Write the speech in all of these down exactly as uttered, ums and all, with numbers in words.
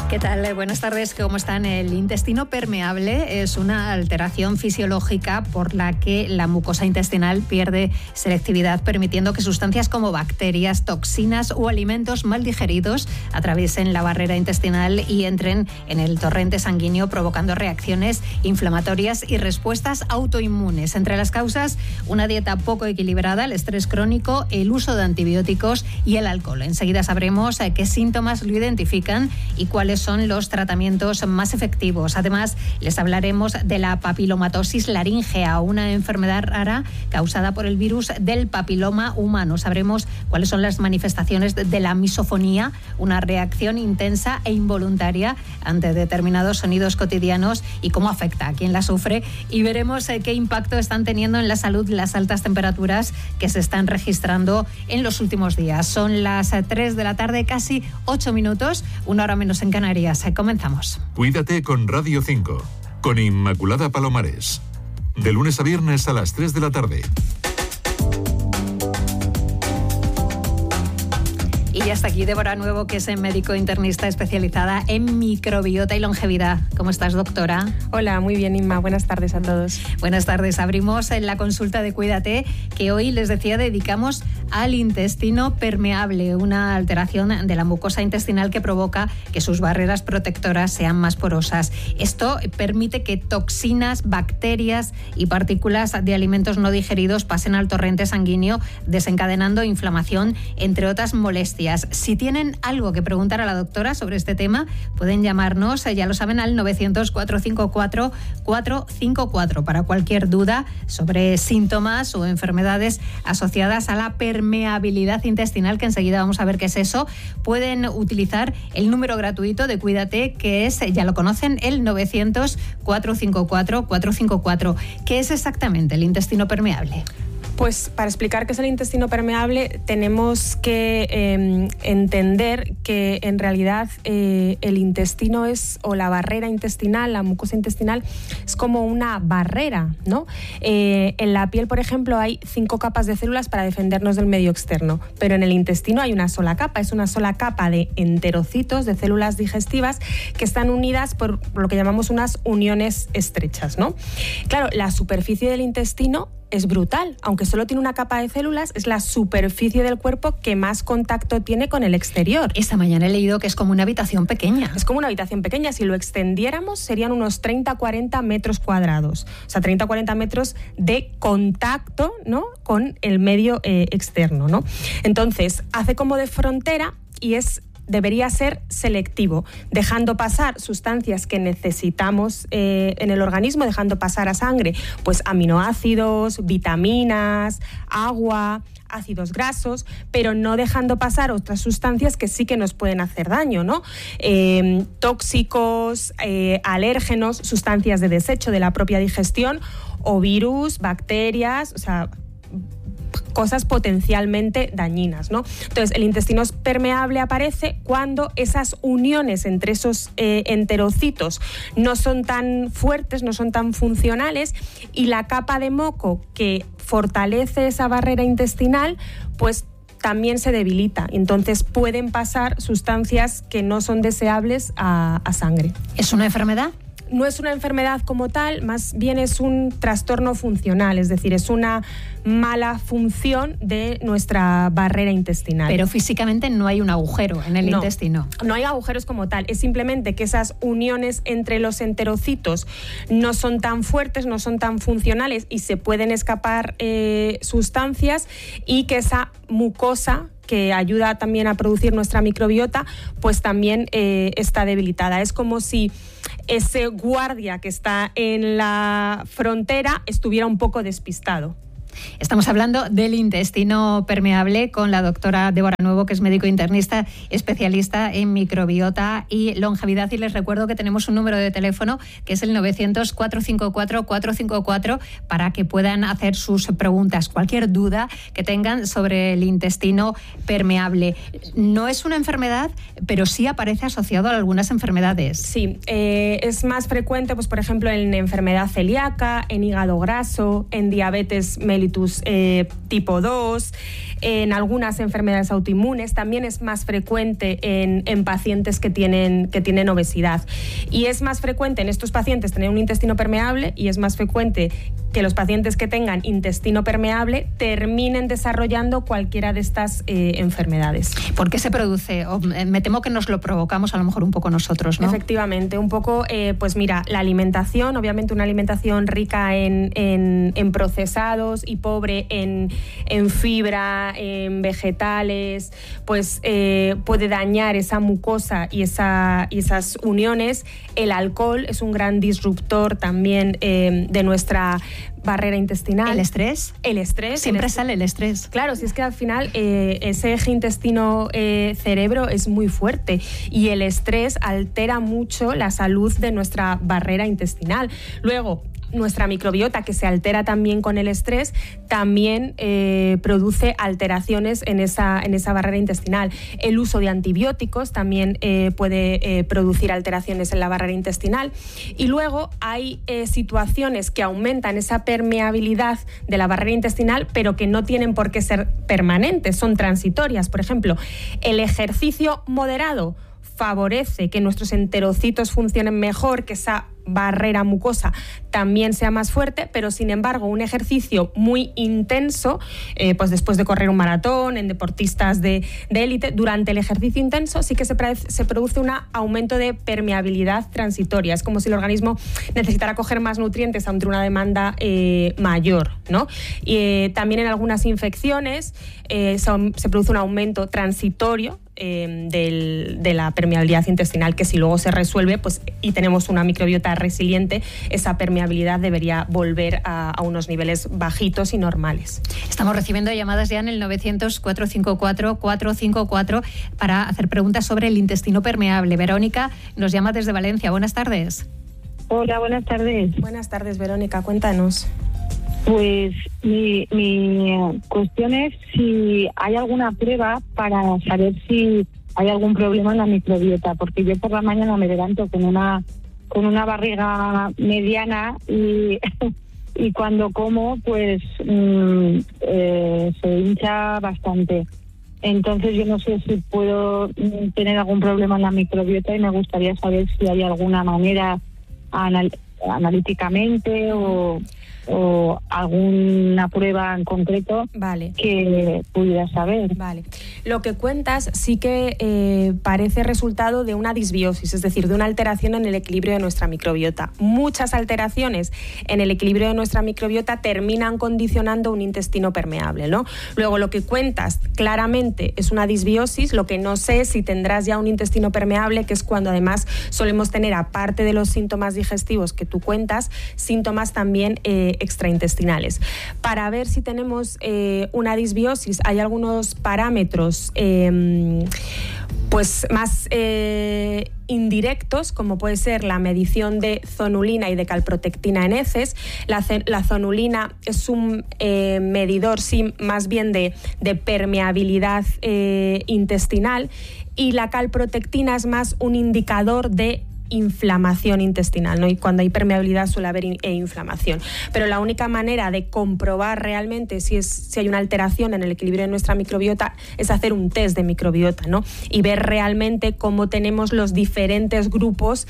¿Qué tal? Buenas tardes, ¿cómo están? El intestino permeable es una alteración fisiológica por la que la mucosa intestinal pierde selectividad, permitiendo que sustancias como bacterias, toxinas o alimentos mal digeridos atraviesen la barrera intestinal y entren en el torrente sanguíneo, provocando reacciones inflamatorias y respuestas autoinmunes. Entre las causas, una dieta poco equilibrada, el estrés crónico, el uso de antibióticos y el alcohol. Enseguida sabremos qué síntomas lo identifican y cuáles son los tratamientos más efectivos. Además, les hablaremos de la papilomatosis laríngea, una enfermedad rara causada por el virus del papiloma humano. Sabremos cuáles son las manifestaciones de la misofonía, una reacción intensa e involuntaria ante determinados sonidos cotidianos y cómo afecta a quien la sufre. Y veremos qué impacto están teniendo en la salud las altas temperaturas que se están registrando en los últimos días. Son las tres de la tarde, casi ocho minutos, una hora menos en Canarias. Comenzamos. Cuídate con Radio cinco, con Inmaculada Palomares. De lunes a viernes a las tres de la tarde. Y ya está aquí Débora Nuevo, que es médico internista especializada en microbiota y longevidad. ¿Cómo estás, doctora? Hola, muy bien, Inma. Buenas tardes a todos. Buenas tardes. Abrimos en la consulta de Cuídate, que hoy, les decía, dedicamos al intestino permeable, una alteración de la mucosa intestinal que provoca que sus barreras protectoras sean más porosas. Esto permite que toxinas, bacterias y partículas de alimentos no digeridos pasen al torrente sanguíneo, desencadenando inflamación, entre otras molestias. Si tienen algo que preguntar a la doctora sobre este tema, pueden llamarnos, ya lo saben, al novecientos, cuatrocientos cincuenta y cuatro, cuatrocientos cincuenta y cuatro para cualquier duda sobre síntomas o enfermedades asociadas a la permeabilidad intestinal, que enseguida vamos a ver qué es eso. Pueden utilizar el número gratuito de Cuídate, que es, ya lo conocen, el novecientos, cuatrocientos cincuenta y cuatro, cuatrocientos cincuenta y cuatro. ¿Qué es exactamente el intestino permeable? Pues para explicar qué es el intestino permeable tenemos que eh, entender que en realidad eh, el intestino es, o la barrera intestinal, la mucosa intestinal, es como una barrera, ¿no? Eh, en la piel, por ejemplo, hay cinco capas de células para defendernos del medio externo, pero en el intestino hay una sola capa, es una sola capa de enterocitos, de células digestivas, que están unidas por lo que llamamos unas uniones estrechas, ¿no? Claro, la superficie del intestino es brutal, aunque solo tiene una capa de células, es la superficie del cuerpo que más contacto tiene con el exterior. Esta mañana he leído que es como una habitación pequeña. Es como una habitación pequeña, si lo extendiéramos serían unos treinta a cuarenta metros cuadrados, o sea, treinta a cuarenta metros de contacto, ¿no?, con el medio eh, externo, ¿no? Entonces, hace como de frontera y es debería ser selectivo, dejando pasar sustancias que necesitamos eh, en el organismo, dejando pasar a sangre, pues aminoácidos, vitaminas, agua, ácidos grasos, pero no dejando pasar otras sustancias que sí que nos pueden hacer daño, ¿no? Eh, tóxicos, eh, alérgenos, sustancias de desecho de la propia digestión o virus, bacterias, o sea, cosas potencialmente dañinas, ¿no? Entonces, el intestino permeable aparece cuando esas uniones entre esos eh, enterocitos no son tan fuertes, no son tan funcionales, y la capa de moco que fortalece esa barrera intestinal, pues también se debilita. Entonces pueden pasar sustancias que no son deseables a, a sangre. ¿Es una enfermedad? No es una enfermedad como tal, más bien es un trastorno funcional, es decir, es una mala función de nuestra barrera intestinal. Pero físicamente no hay un agujero en el no, intestino. No hay agujeros como tal, es simplemente que esas uniones entre los enterocitos no son tan fuertes, no son tan funcionales y se pueden escapar eh, sustancias, y que esa mucosa que ayuda también a producir nuestra microbiota, pues también eh, está debilitada. Es como si ese guardia que está en la frontera estuviera un poco despistado. Estamos hablando del intestino permeable con la doctora Débora Nuevo, que es médico internista especialista en microbiota y longevidad. Y les recuerdo que tenemos un número de teléfono que es el novecientos, cuatrocientos cincuenta y cuatro, cuatrocientos cincuenta y cuatro para que puedan hacer sus preguntas, cualquier duda que tengan sobre el intestino permeable. No es una enfermedad, pero sí aparece asociado a algunas enfermedades. Sí, eh, es más frecuente, pues por ejemplo, en enfermedad celíaca, en hígado graso, en diabetes mellitus mellitus eh, tipo dos, en algunas enfermedades autoinmunes, también es más frecuente en, en pacientes que tienen, que tienen obesidad. Y es más frecuente en estos pacientes tener un intestino permeable y es más frecuente que los pacientes que tengan intestino permeable terminen desarrollando cualquiera de estas eh, enfermedades. ¿Por qué se produce? O, eh, me temo que nos lo provocamos a lo mejor un poco nosotros, ¿no? Efectivamente, un poco, eh, pues mira, la alimentación, obviamente una alimentación rica en, en, en procesados y pobre en, en fibra, en vegetales, pues eh, puede dañar esa mucosa y, esa, y esas uniones. El alcohol es un gran disruptor también eh, de nuestra barrera intestinal. ¿El estrés? El estrés. Siempre el est- sale el estrés. Claro, si es que al final eh, ese eje intestino-cerebro eh, es muy fuerte y el estrés altera mucho la salud de nuestra barrera intestinal. Luego, nuestra microbiota, que se altera también con el estrés, también eh, produce alteraciones en esa, en esa barrera intestinal. El uso de antibióticos también eh, puede eh, producir alteraciones en la barrera intestinal. Y luego hay eh, situaciones que aumentan esa permeabilidad de la barrera intestinal, pero que no tienen por qué ser permanentes, son transitorias. Por ejemplo, el ejercicio moderado favorece que nuestros enterocitos funcionen mejor, que esa barrera mucosa también sea más fuerte, pero sin embargo un ejercicio muy intenso, eh, pues después de correr un maratón, en deportistas de, de élite, durante el ejercicio intenso sí que se, se produce un aumento de permeabilidad transitoria. Es como si el organismo necesitara coger más nutrientes ante una demanda eh, mayor, ¿no? Y eh, también en algunas infecciones eh, son, se produce un aumento transitorio Eh, del, de la permeabilidad intestinal, que si luego se resuelve pues, y tenemos una microbiota resiliente, esa permeabilidad debería volver a, a unos niveles bajitos y normales. Estamos recibiendo llamadas ya en el novecientos, cuatrocientos cincuenta y cuatro, cuatrocientos cincuenta y cuatro para hacer preguntas sobre el intestino permeable. Verónica nos llama desde Valencia. Buenas tardes. Hola, buenas tardes. Buenas tardes, Verónica, cuéntanos. Pues mi, mi cuestión es si hay alguna prueba para saber si hay algún problema en la microbiota, porque yo por la mañana me levanto con una con una barriga mediana y, y cuando como pues mmm, eh, se hincha bastante. Entonces yo no sé si puedo tener algún problema en la microbiota y me gustaría saber si hay alguna manera anal- analíticamente o... o alguna prueba en concreto vale. que pudiera saber. Vale. Lo que cuentas sí que eh, parece resultado de una disbiosis, es decir, de una alteración en el equilibrio de nuestra microbiota. Muchas alteraciones en el equilibrio de nuestra microbiota terminan condicionando un intestino permeable, ¿no? Luego, lo que cuentas claramente es una disbiosis. Lo que no sé es si tendrás ya un intestino permeable, que es cuando además solemos tener, aparte de los síntomas digestivos que tú cuentas, síntomas también eh, extraintestinales. Para ver si tenemos eh, una disbiosis, hay algunos parámetros eh, pues más eh, indirectos, como puede ser la medición de zonulina y de calprotectina en heces. La, la zonulina es un eh, medidor, sí, más bien de, de permeabilidad eh, intestinal, y la calprotectina es más un indicador de inflamación intestinal, ¿no? Y cuando hay permeabilidad suele haber in- e inflamación. Pero la única manera de comprobar realmente si, es, si hay una alteración en el equilibrio de nuestra microbiota es hacer un test de microbiota, ¿no? Y ver realmente cómo tenemos los diferentes grupos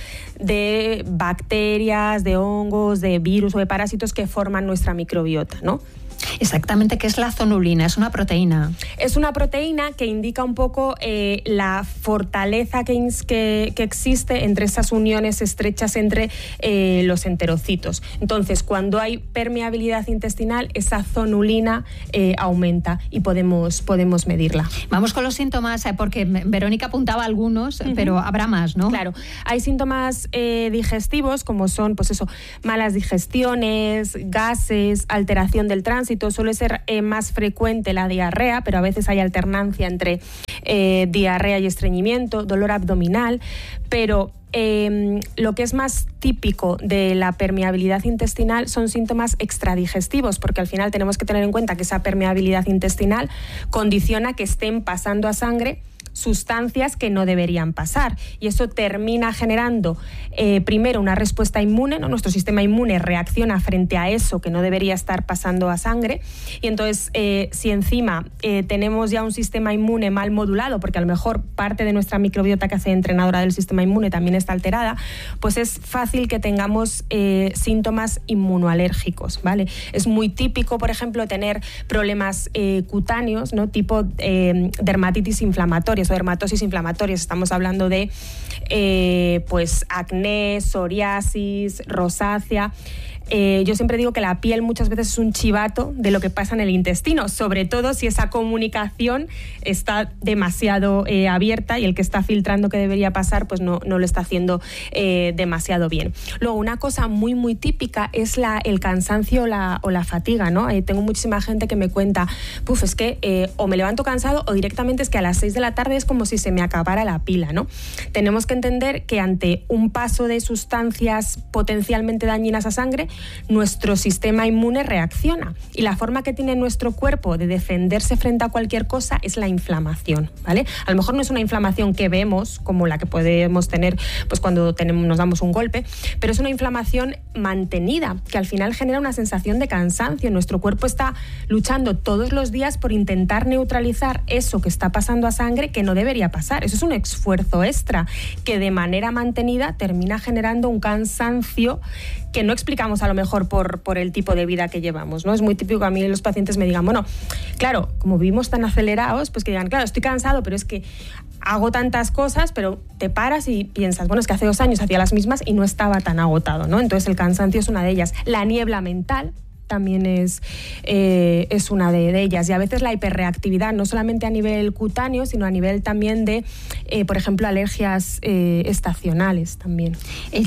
de bacterias, de hongos, de virus o de parásitos que forman nuestra microbiota, ¿no? Exactamente, ¿qué es la zonulina? ¿Es una proteína? Es una proteína que indica un poco eh, la fortaleza que, que, que existe entre esas uniones estrechas entre eh, los enterocitos. Entonces, cuando hay permeabilidad intestinal, esa zonulina eh, aumenta y podemos, podemos medirla. Vamos con los síntomas, eh, porque Verónica apuntaba algunos, uh-huh. pero habrá más, ¿no? Claro, hay síntomas eh, digestivos, como son, pues eso, malas digestiones, gases, alteración del tránsito. Suele ser eh, más frecuente la diarrea, pero a veces hay alternancia entre eh, diarrea y estreñimiento, dolor abdominal, pero eh, lo que es más típico de la permeabilidad intestinal son síntomas extradigestivos, porque al final tenemos que tener en cuenta que esa permeabilidad intestinal condiciona que estén pasando a sangre sustancias que no deberían pasar. Y eso termina generando eh, primero una respuesta inmune, ¿no? Nuestro sistema inmune reacciona frente a eso que no debería estar pasando a sangre. Y entonces, eh, si encima eh, tenemos ya un sistema inmune mal modulado, porque a lo mejor parte de nuestra microbiota que hace entrenadora del sistema inmune también está alterada, pues es fácil que tengamos eh, síntomas inmunoalérgicos, ¿vale? Es muy típico, por ejemplo, tener problemas eh, cutáneos, ¿no? Tipo eh, dermatitis inflamatorias o dermatosis inflamatorias. Estamos hablando de eh, pues acné, psoriasis, rosácea. Eh, yo siempre digo que la piel muchas veces es un chivato de lo que pasa en el intestino, sobre todo si esa comunicación está demasiado eh, abierta y el que está filtrando que debería pasar pues no, no lo está haciendo eh, demasiado bien. Luego, una cosa muy muy típica es la, el cansancio o la, o la fatiga, ¿no? Eh, tengo muchísima gente que me cuenta, puf, es que eh, o me levanto cansado o directamente es que a las seis de la tarde es como si se me acabara la pila, ¿no? Tenemos que entender que ante un paso de sustancias potencialmente dañinas a sangre, nuestro sistema inmune reacciona y la forma que tiene nuestro cuerpo de defenderse frente a cualquier cosa es la inflamación, ¿vale? A lo mejor no es una inflamación que vemos como la que podemos tener pues cuando tenemos, nos damos un golpe, pero es una inflamación mantenida que al final genera una sensación de cansancio. Nuestro cuerpo está luchando todos los días por intentar neutralizar eso que está pasando a sangre que no debería pasar. Eso es un esfuerzo extra que de manera mantenida termina generando un cansancio que no explicamos a lo mejor por, por el tipo de vida que llevamos, ¿no? Es muy típico que a mí los pacientes me digan, bueno, claro, como vivimos tan acelerados, pues que digan, claro, estoy cansado, pero es que hago tantas cosas, pero te paras y piensas, bueno, es que hace dos años hacía las mismas y no estaba tan agotado, ¿no? Entonces el cansancio es una de ellas. La niebla mental también es, eh, es una de, de ellas. Y a veces la hiperreactividad, no solamente a nivel cutáneo, sino a nivel también de, eh, por ejemplo, alergias eh, estacionales también.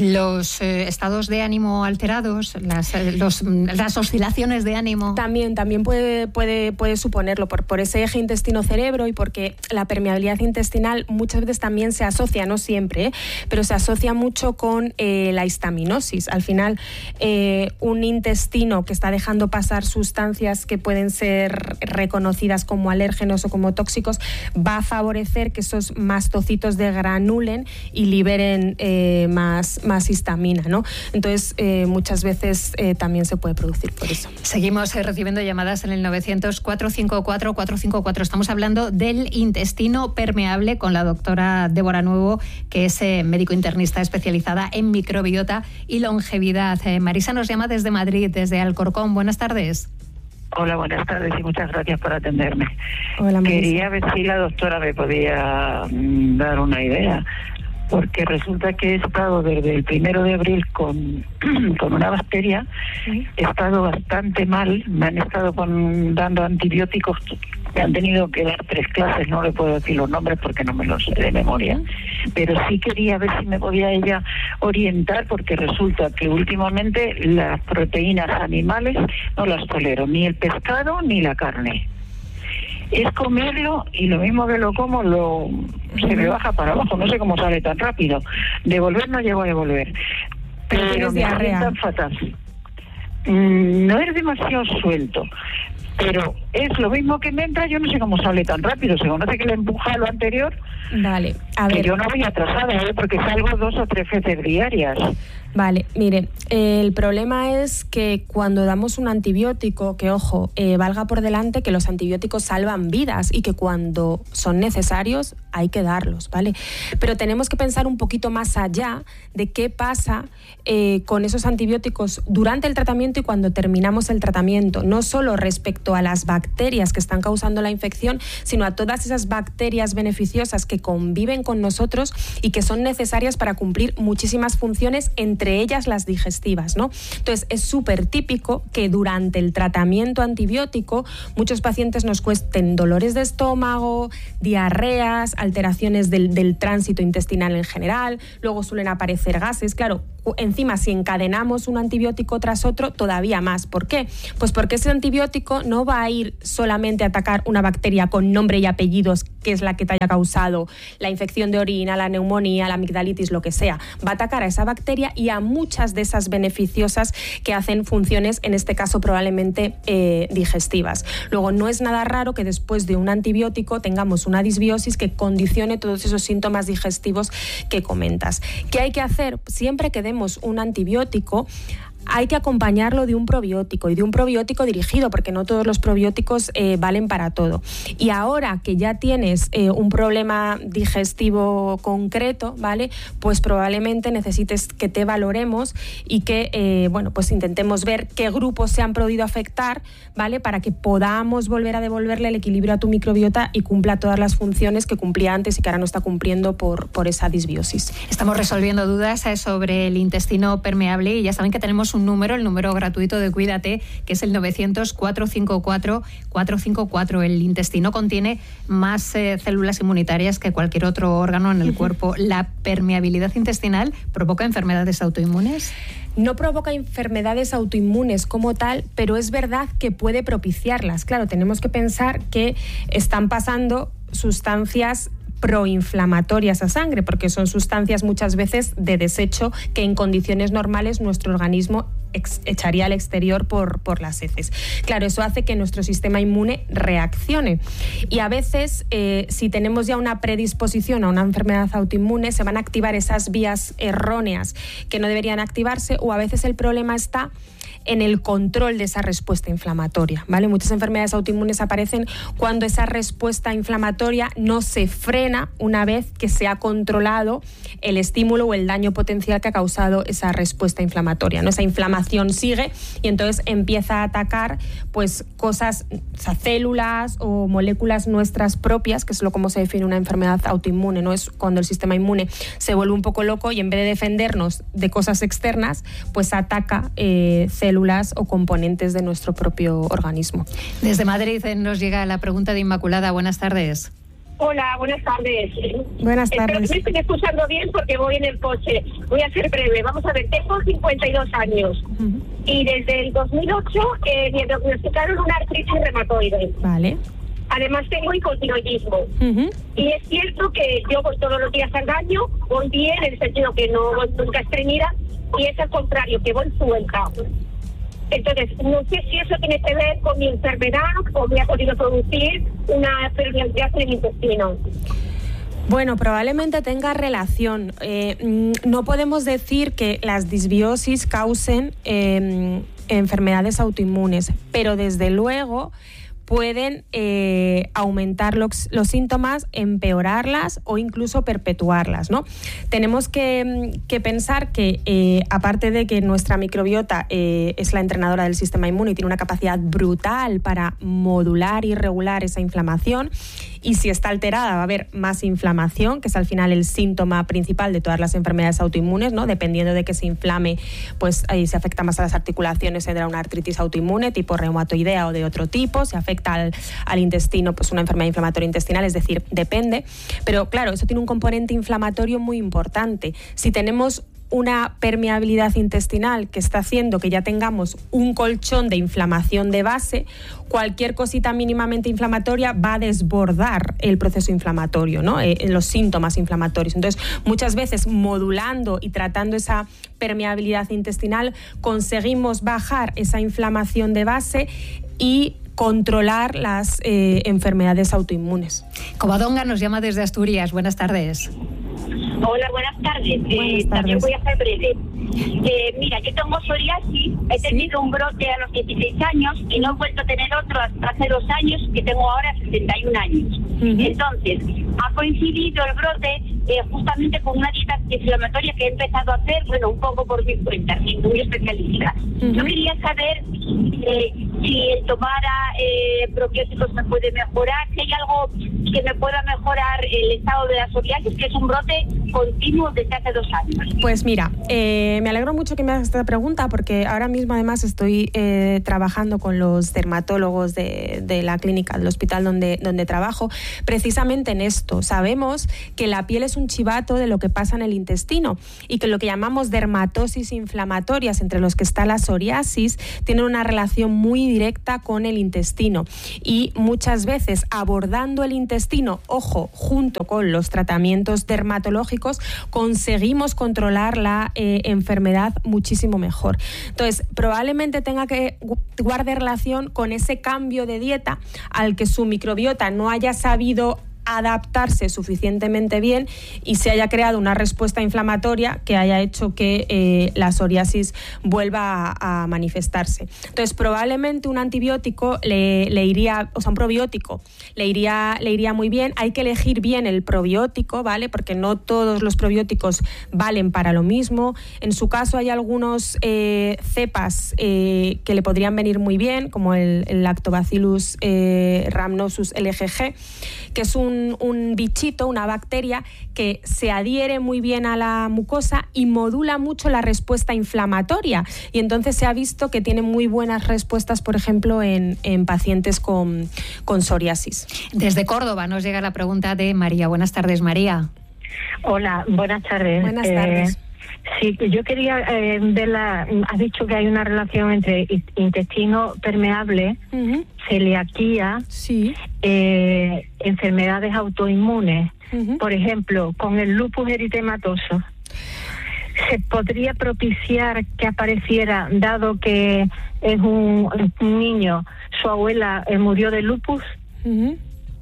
Los eh, estados de ánimo alterados, las, los, las oscilaciones de ánimo. También, también puede, puede, puede suponerlo por, por ese eje intestino-cerebro y porque la permeabilidad intestinal muchas veces también se asocia, no siempre, ¿eh? pero se asocia mucho con eh, la histaminosis. Al final, eh, un intestino que está dejando pasar sustancias que pueden ser reconocidas como alérgenos o como tóxicos, va a favorecer que esos mastocitos degranulen y liberen eh, más, más histamina, ¿no? Entonces, eh, muchas veces eh, también se puede producir por eso. Seguimos eh, recibiendo llamadas en el novecientos, cuatrocientos cincuenta y cuatro, cuatrocientos cincuenta y cuatro. Estamos hablando del intestino permeable con la doctora Débora Nuevo, que es eh, médico internista especializada en microbiota y longevidad. Eh, Marisa nos llama desde Madrid, desde Alcorcón. Buenas tardes. Hola, buenas tardes y muchas gracias por atenderme. Hola, quería ver si la doctora me podía mm, dar una idea, porque resulta que he estado desde el primero de abril con, con una bacteria, ¿sí? He estado bastante mal, me han estado con, dando antibióticos, me han tenido que dar tres clases, no le puedo decir los nombres porque no me los sé de memoria, pero sí quería ver si me podía ella orientar, porque resulta que últimamente las proteínas animales no las tolero, ni el pescado ni la carne. Es comerlo y lo mismo que lo como, lo se me baja para abajo, no sé cómo sale tan rápido. Devolver no llego a devolver, pero me sientan fatal. Mm, no es demasiado suelto, pero es lo mismo que me entra, yo no sé cómo sale tan rápido. Se conoce que le empuja a lo anterior. Vale, a ver. Que yo no voy atrasada, ¿eh? Porque salgo dos o tres veces diarias. Vale, mire, eh, el problema es que cuando damos un antibiótico, que ojo, eh, valga por delante que los antibióticos salvan vidas y que cuando son necesarios hay que darlos, ¿vale? Pero tenemos que pensar un poquito más allá de qué pasa eh, con esos antibióticos durante el tratamiento y cuando terminamos el tratamiento, no solo respecto a las bacterias que están causando la infección, sino a todas esas bacterias beneficiosas que conviven con nosotros y que son necesarias para cumplir muchísimas funciones, entre ellas las digestivas, ¿no? Entonces, es súper típico que durante el tratamiento antibiótico muchos pacientes nos cuesten dolores de estómago, diarreas, alteraciones del, del tránsito intestinal en general, luego suelen aparecer gases. Claro, encima, si encadenamos un antibiótico tras otro, todavía más. ¿Por qué? Pues porque ese antibiótico no va a ir solamente a atacar una bacteria con nombre y apellidos, que es la que te haya causado la infección de orina, la neumonía, la amigdalitis, lo que sea. Va a atacar a esa bacteria y a muchas de esas beneficiosas que hacen funciones, en este caso probablemente eh, digestivas. Luego, no es nada raro que después de un antibiótico tengamos una disbiosis que condicione todos esos síntomas digestivos que comentas. ¿Qué hay que hacer? Siempre que demos un antibiótico, hay que acompañarlo de un probiótico y de un probiótico dirigido, porque no todos los probióticos eh, valen para todo. Y ahora que ya tienes eh, un problema digestivo concreto, ¿vale? Pues probablemente necesites que te valoremos y que, eh, bueno, pues intentemos ver qué grupos se han podido afectar, ¿vale? Para que podamos volver a devolverle el equilibrio a tu microbiota y cumpla todas las funciones que cumplía antes y que ahora no está cumpliendo por, por esa disbiosis. Estamos resolviendo dudas eh, sobre el intestino permeable y ya saben que tenemos un número, el número gratuito de Cuídate, que es el novecientos, cuatrocientos cincuenta y cuatro, cuatrocientos cincuenta y cuatro. El intestino contiene más eh, células inmunitarias que cualquier otro órgano en el uh-huh. cuerpo. ¿La permeabilidad intestinal provoca enfermedades autoinmunes? No provoca enfermedades autoinmunes como tal, pero es verdad que puede propiciarlas. Claro, tenemos que pensar que están pasando sustancias proinflamatorias a sangre, porque son sustancias muchas veces de desecho que en condiciones normales nuestro organismo ex- echaría al exterior por, por las heces. Claro, eso hace que nuestro sistema inmune reaccione. Y a veces, eh, si tenemos ya una predisposición a una enfermedad autoinmune, se van a activar esas vías erróneas que no deberían activarse, o a veces el problema está en el control de esa respuesta inflamatoria, ¿vale? Muchas enfermedades autoinmunes aparecen cuando esa respuesta inflamatoria no se frena una vez que se ha controlado el estímulo o el daño potencial que ha causado esa respuesta inflamatoria, ¿no? Esa inflamación sigue y entonces empieza a atacar pues cosas, o sea, células o moléculas nuestras propias, que es lo como se define una enfermedad autoinmune, ¿no? Es cuando el sistema inmune se vuelve un poco loco y en vez de defendernos de cosas externas, pues ataca eh, células o componentes de nuestro propio organismo. Desde Madrid nos llega la pregunta de Inmaculada. Buenas tardes. Hola, buenas tardes. Buenas tardes. Espero que me estén escuchando bien porque voy en el coche. Voy a ser breve. Vamos a ver, tengo cincuenta y dos años uh-huh. y desde el dos mil ocho eh, me diagnosticaron una artritis reumatoide. Vale. Además tengo hipotiroidismo. Uh-huh. Y es cierto que yo voy todos los días al baño, voy bien en el sentido que no voy nunca estreñida, y es al contrario, que voy suelta. Entonces, no sé si eso tiene que ver con mi enfermedad o me ha podido producir una permeabilidad en el intestino. Bueno, probablemente tenga relación. Eh, no podemos decir que las disbiosis causen eh, enfermedades autoinmunes, pero desde luego pueden eh, aumentar los, los síntomas, empeorarlas o incluso perpetuarlas, ¿no? Tenemos que, que pensar que, eh, aparte de que nuestra microbiota eh, es la entrenadora del sistema inmune y tiene una capacidad brutal para modular y regular esa inflamación, y si está alterada va a haber más inflamación, que es al final el síntoma principal de todas las enfermedades autoinmunes, ¿no? Dependiendo de que se inflame, pues ahí se afecta más a las articulaciones, tendrá una artritis autoinmune tipo reumatoidea o de otro tipo, se afecta Al, al intestino, pues una enfermedad inflamatoria intestinal, es decir, depende. Pero claro, eso tiene un componente inflamatorio muy importante. Si tenemos una permeabilidad intestinal que está haciendo que ya tengamos un colchón de inflamación de base, cualquier cosita mínimamente inflamatoria va a desbordar el proceso inflamatorio, ¿no? Eh, los síntomas inflamatorios. Entonces, muchas veces modulando y tratando esa permeabilidad intestinal, conseguimos bajar esa inflamación de base y controlar las eh, enfermedades autoinmunes. Covadonga nos llama desde Asturias. Buenas tardes. Hola, buenas tardes. Buenas eh, tardes. También voy a ser breve. Eh, mira, yo tengo psoriasis, he tenido ¿Sí? un brote a los dieciséis años y no he vuelto a tener otro hasta hace dos años, que tengo ahora sesenta y un años. Uh-huh. Entonces, ha coincidido el brote eh, justamente con una dieta inflamatoria que he empezado a hacer, bueno, un poco por mi cuenta, sin muy especialista. Uh-huh. Yo quería saber eh, si el tomar eh, probióticos me puede mejorar, si hay algo que me pueda mejorar el estado de la psoriasis, que es un brote continuo desde hace dos años. Pues mira, eh, me alegro mucho que me hagas esta pregunta porque ahora mismo además estoy eh, trabajando con los dermatólogos de, de la clínica, del hospital donde, donde trabajo, precisamente en esto. esto. Sabemos que la piel es un chivato de lo que pasa en el intestino y que lo que llamamos dermatosis inflamatorias, entre los que está la psoriasis, tienen una relación muy directa con el intestino. Y muchas veces abordando el intestino, ojo, junto con los tratamientos dermatológicos, conseguimos controlar la eh, enfermedad muchísimo mejor. Entonces, probablemente tenga que guardar relación con ese cambio de dieta al que su microbiota no haya sabido adaptarse suficientemente bien y se haya creado una respuesta inflamatoria que haya hecho que eh, la psoriasis vuelva a, a manifestarse. Entonces, probablemente un antibiótico le, le iría, o sea, un probiótico le iría, le iría muy bien. Hay que elegir bien el probiótico, ¿vale? Porque no todos los probióticos valen para lo mismo. En su caso hay algunos eh, cepas eh, que le podrían venir muy bien, como el, el Lactobacillus eh, rhamnosus L G G, que es un Un, un bichito, una bacteria que se adhiere muy bien a la mucosa y modula mucho la respuesta inflamatoria, y entonces se ha visto que tiene muy buenas respuestas, por ejemplo, en, en pacientes con, con psoriasis. Desde Córdoba nos llega la pregunta de María. Buenas tardes, María. Hola, buenas tardes. Buenas tardes. Eh, sí, yo quería eh, ver la... Has dicho que hay una relación entre intestino permeable, uh-huh. celiaquía, sí. eh, enfermedades autoinmunes. Uh-huh. Por ejemplo, con el lupus eritematoso, ¿se podría propiciar que apareciera, dado que es un, un niño, su abuela eh, murió de lupus? Uh-huh.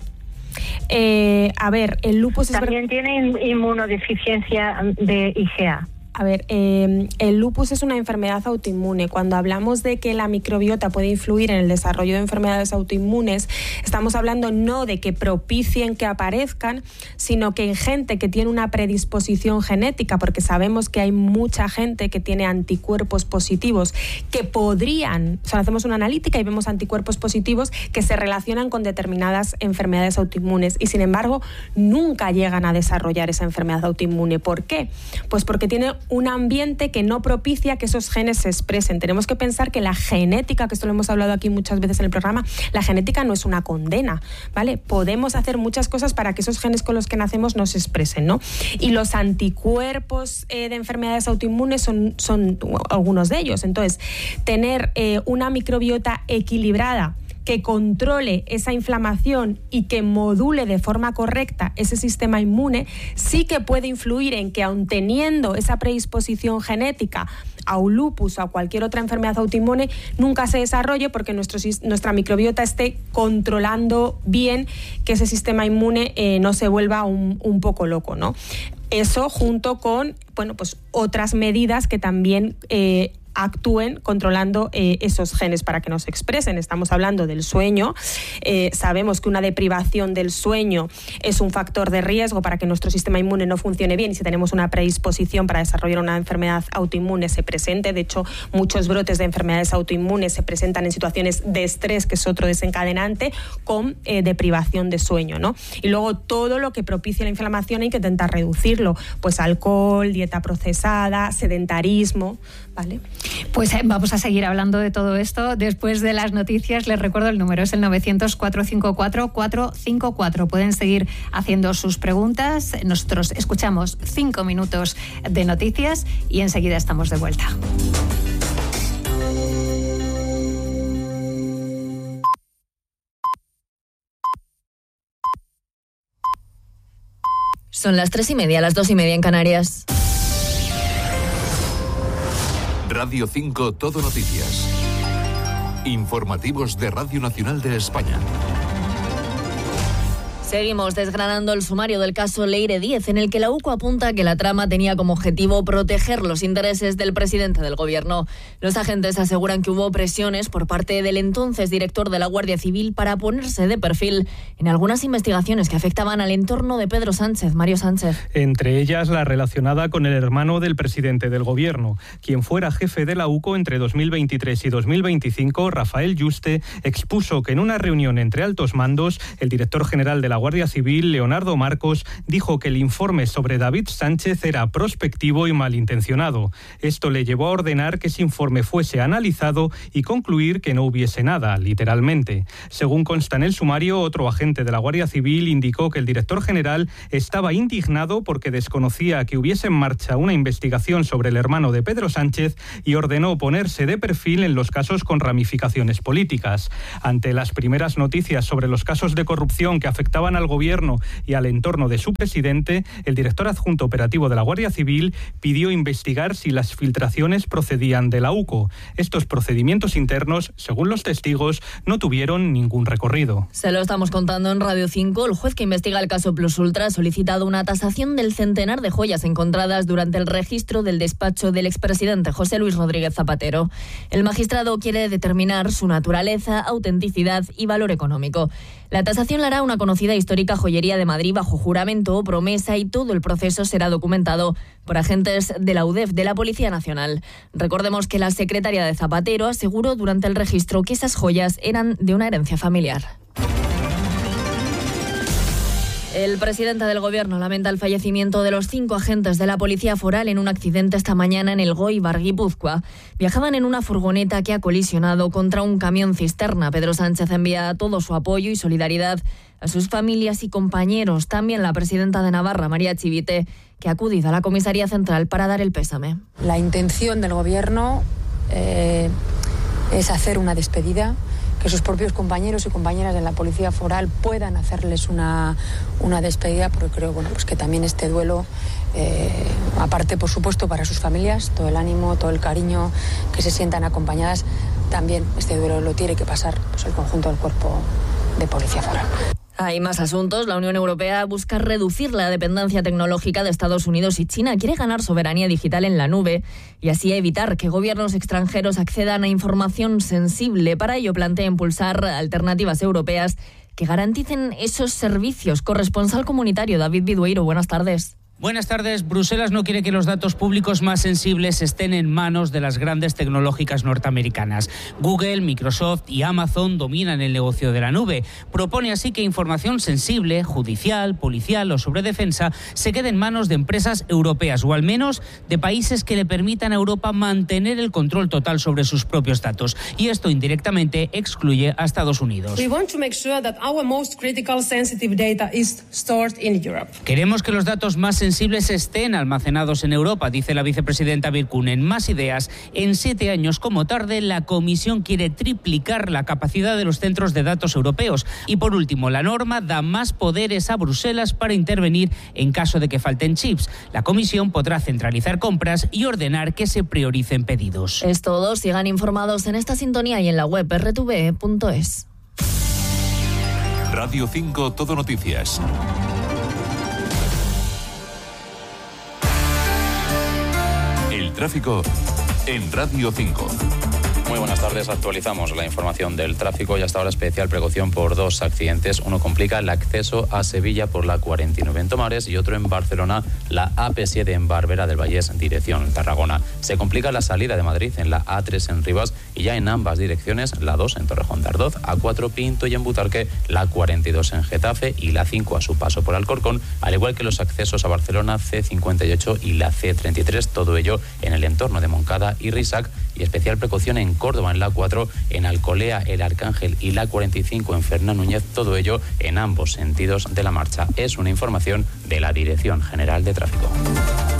Eh, a ver, el lupus también es... tiene inmunodeficiencia de I G A. A ver, eh, el lupus es una enfermedad autoinmune. Cuando hablamos de que la microbiota puede influir en el desarrollo de enfermedades autoinmunes, estamos hablando no de que propicien que aparezcan, sino que en gente que tiene una predisposición genética, porque sabemos que hay mucha gente que tiene anticuerpos positivos que podrían, o sea, hacemos una analítica y vemos anticuerpos positivos que se relacionan con determinadas enfermedades autoinmunes y, sin embargo, nunca llegan a desarrollar esa enfermedad autoinmune. ¿Por qué? Pues porque tiene un ambiente que no propicia que esos genes se expresen. Tenemos que pensar que la genética, que esto lo hemos hablado aquí muchas veces en el programa, la genética no es una condena, ¿vale? Podemos hacer muchas cosas para que esos genes con los que nacemos no se expresen, ¿no? Y los anticuerpos eh, de enfermedades autoinmunes son, son algunos de ellos. Entonces, tener eh, una microbiota equilibrada que controle esa inflamación y que module de forma correcta ese sistema inmune, sí que puede influir en que, aun teniendo esa predisposición genética a un lupus o a cualquier otra enfermedad autoinmune, nunca se desarrolle porque nuestro, nuestra microbiota esté controlando bien que ese sistema inmune eh, no se vuelva un, un poco loco, ¿no? Eso junto con, bueno, pues otras medidas que también eh, actúen controlando eh, esos genes para que no se expresen. Estamos hablando del sueño. Eh, sabemos que una deprivación del sueño es un factor de riesgo para que nuestro sistema inmune no funcione bien, y si tenemos una predisposición para desarrollar una enfermedad autoinmune se presente. De hecho, muchos brotes de enfermedades autoinmunes se presentan en situaciones de estrés, que es otro desencadenante, con eh, deprivación de sueño, ¿no? Y luego todo lo que propicia la inflamación hay que intentar reducirlo, pues alcohol, dieta procesada, sedentarismo, ¿vale? Pues eh, vamos a seguir hablando de todo esto después de las noticias. Les recuerdo el número, es el novecientos, cuatrocientos cincuenta y cuatro, cuatrocientos cincuenta y cuatro. Pueden seguir haciendo sus preguntas. Nosotros escuchamos cinco minutos de noticias y enseguida estamos de vuelta. Son las tres y media, las dos y media en Canarias. Radio cinco Todo Noticias. Informativos de Radio Nacional de España. Seguimos desgranando el sumario del caso Leire Díez, en el que la U C O apunta que la trama tenía como objetivo proteger los intereses del presidente del Gobierno. Los agentes aseguran que hubo presiones por parte del entonces director de la Guardia Civil para ponerse de perfil en algunas investigaciones que afectaban al entorno de Pedro Sánchez. Mario Sánchez. Entre ellas la relacionada con el hermano del presidente del Gobierno. Quien fuera jefe de la U C O entre dos mil veintitrés y dos mil veinticinco, Rafael Yuste, expuso que en una reunión entre altos mandos, el director general de la la Guardia Civil, Leonardo Marcos, dijo que el informe sobre David Sánchez era prospectivo y malintencionado. Esto le llevó a ordenar que ese informe fuese analizado y concluir que no hubiese nada, literalmente. Según consta en el sumario, otro agente de la Guardia Civil indicó que el director general estaba indignado porque desconocía que hubiese en marcha una investigación sobre el hermano de Pedro Sánchez y ordenó ponerse de perfil en los casos con ramificaciones políticas. Ante las primeras noticias sobre los casos de corrupción que afectaban al gobierno y al entorno de su presidente, el director adjunto operativo de la Guardia Civil pidió investigar si las filtraciones procedían de la UCO. Estos procedimientos internos, según los testigos, no tuvieron ningún recorrido. Se lo estamos contando en Radio cinco. El juez que investiga el caso Plus Ultra ha solicitado una tasación del centenar de joyas encontradas durante el registro del despacho del expresidente José Luis Rodríguez Zapatero. El magistrado quiere determinar su naturaleza, autenticidad y valor económico. La tasación la hará una conocida histórica joyería de Madrid bajo juramento o promesa y todo el proceso será documentado por agentes de la U D E F, de la Policía Nacional. Recordemos que la secretaria de Zapatero aseguró durante el registro que esas joyas eran de una herencia familiar. El presidente del Gobierno lamenta el fallecimiento de los cinco agentes de la Policía Foral en un accidente esta mañana en Elgóibar, Guipúzcoa. Viajaban en una furgoneta que ha colisionado contra un camión cisterna. Pedro Sánchez envía todo su apoyo y solidaridad a sus familias y compañeros. También la presidenta de Navarra, María Chivite, que ha acudido a la comisaría central para dar el pésame. La intención del Gobierno eh, es hacer una despedida, que sus propios compañeros y compañeras de la Policía Foral puedan hacerles una, una despedida, porque creo bueno, pues que también este duelo, eh, aparte por supuesto para sus familias, todo el ánimo, todo el cariño, que se sientan acompañadas, también este duelo lo tiene que pasar pues, el conjunto del cuerpo de Policía Foral. Hay más asuntos. La Unión Europea busca reducir la dependencia tecnológica de Estados Unidos y China. Quiere ganar soberanía digital en la nube y así evitar que gobiernos extranjeros accedan a información sensible. Para ello plantea impulsar alternativas europeas que garanticen esos servicios. Corresponsal comunitario David Bidueiro, buenas tardes. Buenas tardes. Bruselas no quiere que los datos públicos más sensibles estén en manos de las grandes tecnológicas norteamericanas. Google, Microsoft y Amazon dominan el negocio de la nube. Propone así que información sensible, judicial, policial o sobre defensa, se quede en manos de empresas europeas o al menos de países que le permitan a Europa mantener el control total sobre sus propios datos. Y esto indirectamente excluye a Estados Unidos. We want to make sure that our most critical sensitive data is stored in Europe. Queremos que los datos más sensibles sensibles estén almacenados en Europa, dice la vicepresidenta Virkkunen. Más ideas. En siete años como tarde, la Comisión quiere triplicar la capacidad de los centros de datos europeos. Y por último, la norma da más poderes a Bruselas para intervenir en caso de que falten chips. La Comisión podrá centralizar compras y ordenar que se prioricen pedidos. Es todo. Sigan informados en esta sintonía y en la web erre te ve punto es. Radio cinco Todo Noticias. El tráfico en Radio cinco. Muy buenas tardes, actualizamos la información del tráfico y hasta ahora especial precaución por dos accidentes. Uno complica el acceso a Sevilla por la cuarenta y nueve en Tomares y otro en Barcelona, la A P siete en Barberá del Vallés, dirección Tarragona. Se complica la salida de Madrid en la A tres en Rivas y ya en ambas direcciones, la dos en Torrejón de Ardoz, A cuatro Pinto y en Butarque, la cuarenta y dos en Getafe y la cinco a su paso por Alcorcón, al igual que los accesos a Barcelona C cincuenta y ocho y la C treinta y tres, todo ello en el entorno de Moncada y Risac, y especial precaución en Córdoba en la cuatro, en Alcolea, El Arcángel y la cuarenta y cinco en Fernán Núñez, todo ello en ambos sentidos de la marcha. Es una información de la Dirección General de Tráfico.